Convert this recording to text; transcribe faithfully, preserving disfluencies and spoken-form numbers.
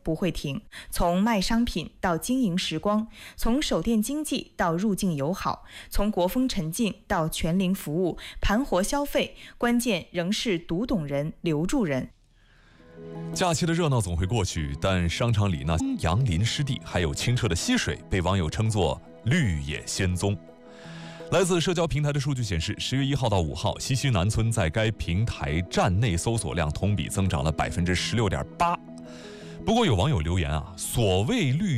不会停。从卖商品到经营时光，从手电经济到入境友好，从国风沉静到全龄服务，盘活消费，关键仍是读懂人、留住人。 假期的热闹总会过去，但商场里那杨林湿地还有清澈的溪水，被网友称作绿野仙踪。来自社交平台的数据显示，十月一号到五号，西区南村在该平台站内搜索量同比增长了百分之十六点八。不过有网友留言啊，所谓绿